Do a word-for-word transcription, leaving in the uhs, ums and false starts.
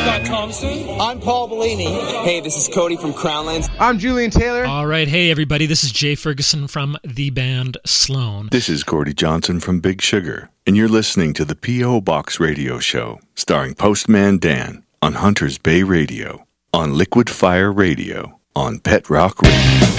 Scott Thompson. I'm Paul Bellini. Hey, this is Cody from Crownlands. I'm Julian Taylor. All right, hey everybody, this is Jay Ferguson from the band Sloan. This is Gordy Johnson from Big Sugar, and you're listening to the P O. Box Radio Show, starring Postman Dan on Hunters Bay Radio, on Liquid Fire Radio, on Pet Rock Radio.